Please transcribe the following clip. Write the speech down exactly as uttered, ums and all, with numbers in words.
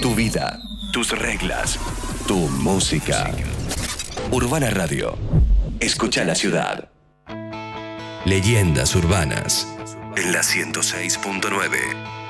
Tu vida, tus reglas, tu música. Urbana Radio. Escucha la ciudad. Leyendas urbanas. En la ciento seis punto nueve.